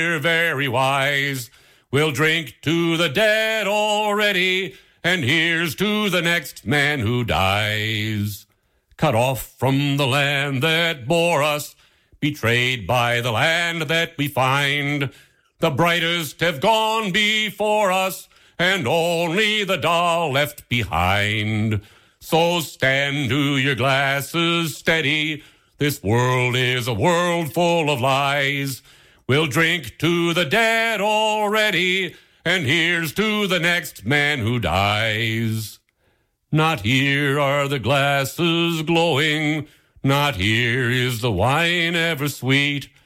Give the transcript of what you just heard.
very wise. We'll drink to the dead already, and here's to the next man who dies. Cut off from the land that bore us, betrayed by the land that we find. The brightest have gone before us, and only the dull left behind. So stand to your glasses steady. This world is a world full of lies. We'll drink to the dead already, and here's to the next man who dies. Not here are the glasses glowing, not here is the wine ever sweet.